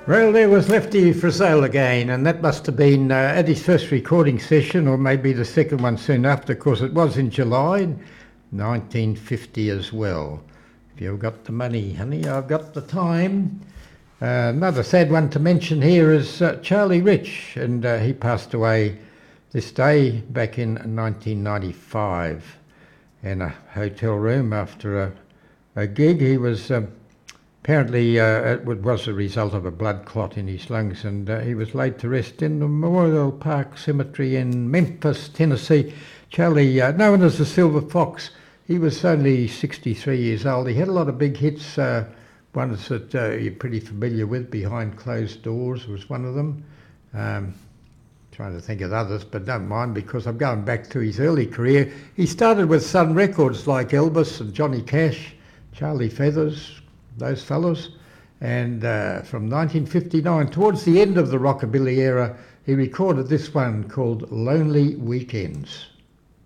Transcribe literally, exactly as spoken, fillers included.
Well, there was Lefty Frizzell again, and that must have been uh, at his first recording session, or maybe the second one soon after, because it was in July nineteen fifty as well. If you've got the money, honey, I've got the time. Uh, another sad one to mention here is uh, Charlie Rich, and uh, he passed away this day back in nineteen ninety-five in a hotel room after a, a gig. He was... Um, Apparently, uh, it was a result of a blood clot in his lungs, and uh, he was laid to rest in the Memorial Park Cemetery in Memphis, Tennessee. Charlie, uh, known as the Silver Fox, he was only sixty-three years old. He had a lot of big hits, uh, ones that uh, you're pretty familiar with. Behind Closed Doors was one of them. Um, trying to think of others, but don't mind because I'm going back to his early career. He started with Sun Records like Elvis and Johnny Cash, Charlie Feathers, those fellows, and uh, from nineteen fifty-nine, towards the end of the rockabilly era, he recorded this one called Lonely Weekends.